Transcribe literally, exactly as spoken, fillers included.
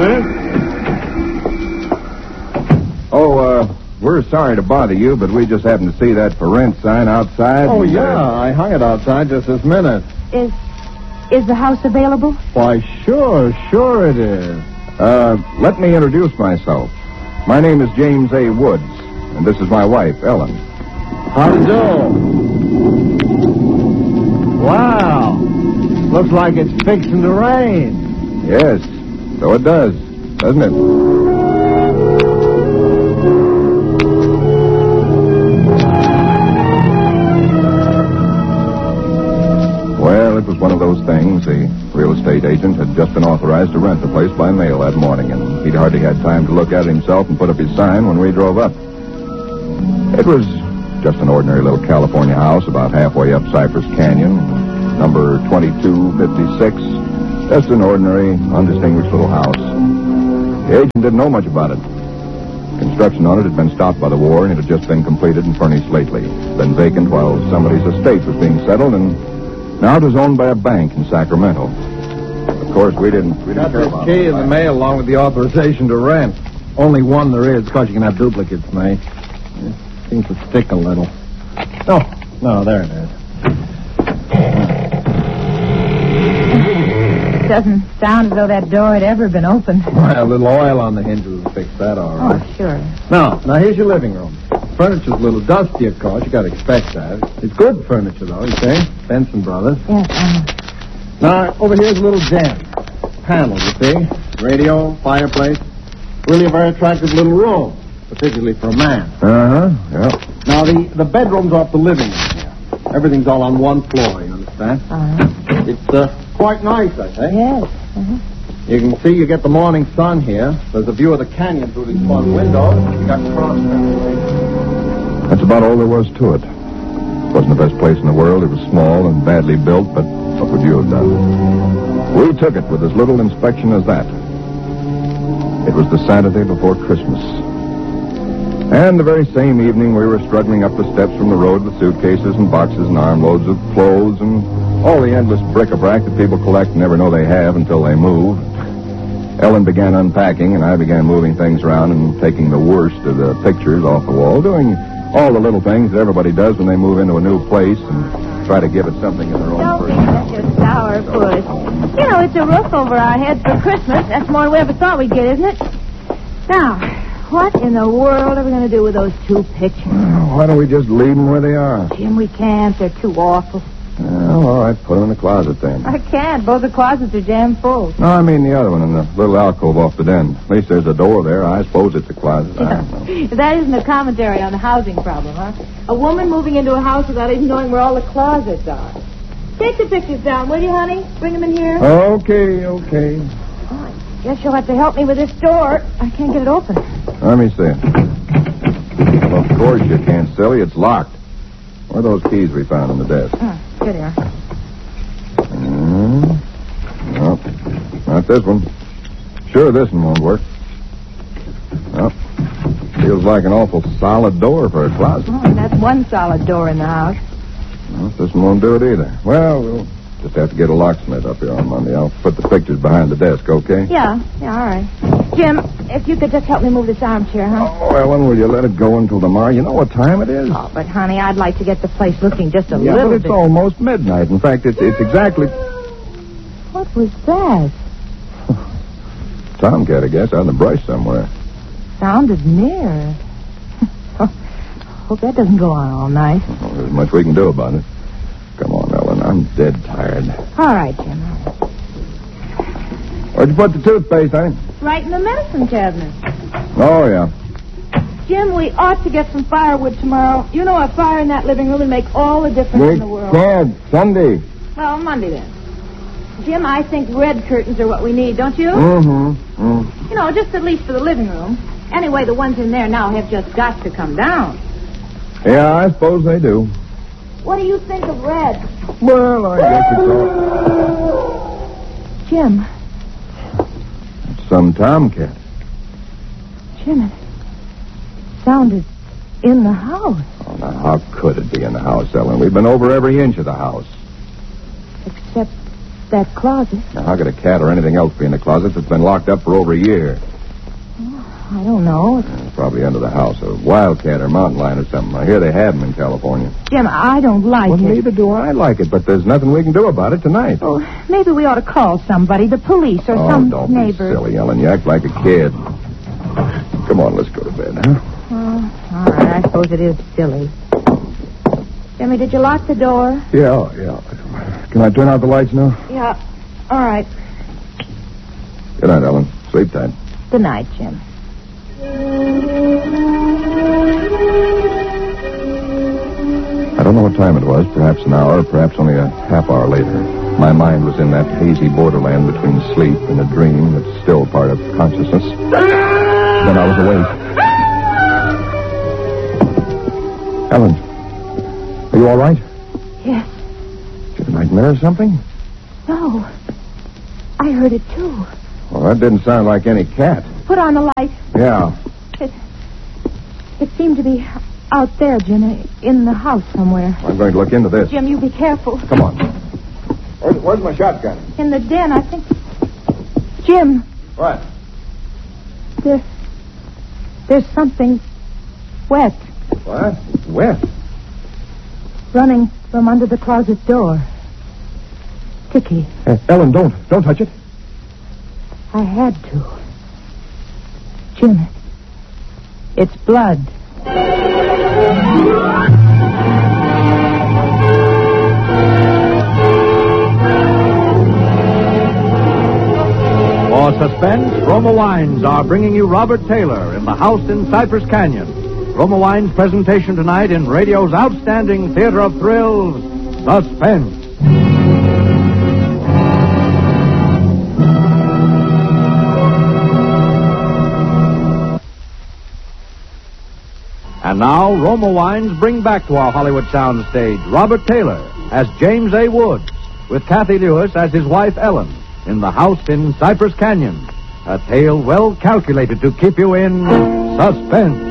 Oh, uh, we're sorry to bother you, but we just happened to see that for rent sign outside. Oh, and, yeah, uh, I hung it outside just this minute. Is is the house available? Why, sure, sure it is. Uh, let me introduce myself. My name is James A. Woods, and this is my wife, Ellen. How do you do? Wow. Looks like it's fixing to rain. Yes, so it does, doesn't it? Well, it was one of those things. The real estate agent had just been authorized to rent the place by mail that morning, and he'd hardly had time to look at it himself and put up his sign when we drove up. It was just an ordinary little California house about halfway up Cypress Canyon, number twenty-two fifty-six. Just an ordinary, undistinguished little house. The agent didn't know much about it. Construction on it had been stopped by the war, and it had just been completed and furnished lately. It's been vacant while somebody's estate was being settled, and now it was owned by a bank in Sacramento. Of course, we didn't, we didn't Got care this about key it. in the mail along with the authorization to rent. Only one there is, because you can have duplicates made. It seems to stick a little. Oh, no, there it is. It doesn't sound as though that door had ever been opened. Well, a little oil on the hinges will fix that all right. Oh, sure. Now, now here's your living room. Furniture's a little dusty, of course. You got to expect that. It's good furniture, though, you see? Benson Brothers. Yes, uh, Now, over here's a little den. Panel, you see? Radio, fireplace. Really a very attractive little room, particularly for a man. Uh-huh, yeah. Now, the, the bedroom's off the living room here. Everything's all on one floor, you understand? uh-huh. It's uh, quite nice, I think. Yes. Uh-huh. You can see you get the morning sun here. There's a view of the canyon through these front windows. You got cross ventilation. That's about all there was to it. It wasn't the best place in the world. It was small and badly built, but what would you have done? We took it with as little inspection as that. It was the Saturday before Christmas. And the very same evening, we were struggling up the steps from the road with suitcases and boxes and armloads of clothes and all the endless bric-a-brac that people collect and never know they have until they move. Ellen began unpacking, and I began moving things around and taking the worst of the pictures off the wall, doing all the little things that everybody does when they move into a new place and try to give it something in their own Don't be personal. such a sourpuss. You know, it's a roof over our heads for Christmas. That's more than we ever thought we'd get, isn't it? Now, what in the world are we going to do with those two pictures? Why don't we just leave them where they are? Jim, we can't. They're too awful. Well, all right, put them in the closet then. I can't. Both the closets are jammed full. No, I mean the other one in the little alcove off the den. At least there's a door there. I suppose it's a closet. I don't know. That isn't a commentary on the housing problem, huh? A woman moving into a house without even knowing where all the closets are. Take the pictures down, will you, honey? Bring them in here. Okay, okay. Oh, I guess you'll have to help me with this door. I can't get it open. Let me see it. Well, of course you can't, silly. It's locked. Where are those keys we found on the desk? Oh, here they are. Mm, no, not this one. Sure, this one won't work. No. Feels like an awful solid door for a closet. Oh, and that's one solid door in the house. Well, this one won't do it either. Well, we'll just have to get a locksmith up here on Monday. I'll put the pictures behind the desk, okay? Yeah, yeah, all right. Jim, if you could just help me move this armchair, huh? Oh, Ellen, will you let it go until tomorrow? You know what time it is? Oh, but, honey, I'd like to get the place looking just a yeah, little but it's bit. almost midnight. In fact, it's it's exactly... What was that? Tomcat, I guess, out in the brush somewhere. Sounded near. Hope that doesn't go on all night. Well, there's much we can do about it. Come on, Ellen, I'm dead tired. All right, Jim. Where'd you put the toothpaste, honey? Right in the medicine cabinet. Oh, yeah. Jim, we ought to get some firewood tomorrow. You know, a fire in that living room would make all the difference We in the world. can't. Sunday. Well, Monday then. Jim, I think red curtains are what we need, don't you? Mm-hmm. Mm. You know, just at least for the living room. Anyway, the ones in there now have just got to come down. Yeah, I suppose they do. What do you think of red? Well, I guess it's all... Jim. It's some tomcat. Jim, it sounded in the house. Oh, now, how could it be in the house, Ellen? We've been over every inch of the house. Except that closet. Now, how could a cat or anything else be in the closet that's been locked up for over a year? I don't know. It's probably under the house. A wildcat or mountain lion or something. I hear they have them in California. Jim, I don't like Well, it. neither do I like it, but there's nothing we can do about it tonight. Oh, maybe we ought to call somebody, the police or oh, some don't neighbor. be silly, Ellen. You act like a kid. Come on, let's go to bed, huh? Oh, all right. I suppose it is silly. Jimmy, did you lock the door? Yeah, yeah. Can I turn out the lights now? Yeah. All right. Good night, Ellen. Sleep tight. Good night, Jim. I don't know what time it was, perhaps an hour, perhaps only a half hour later. My mind was in that hazy borderland between sleep and a dream that's still part of consciousness. Then I was awake. Ellen, are you all right? Yes. Did you have a nightmare or something? No. I heard it, too. Well, that didn't sound like any cat. Put on the light. Yeah. It, it seemed to be out there, Jim, in the house somewhere. I'm going to look into this. Jim, you be careful. Come on. Where's, where's my shotgun? In the den, I think. Jim, What? there's, there's something wet What? Wet. running from under the closet door. Dickie, Uh, Ellen, don't. Don't touch it. I had to. Jim, it's blood. For suspense, Roma Wines are bringing you Robert Taylor in The House in Cypress Canyon. Roma Wines' presentation tonight in radio's outstanding theater of thrills, Suspense. And now, Roma Wines bring back to our Hollywood soundstage Robert Taylor as James A. Woods, with Kathy Lewis as his wife Ellen, in The House in Cypress Canyon. A tale well calculated to keep you in suspense.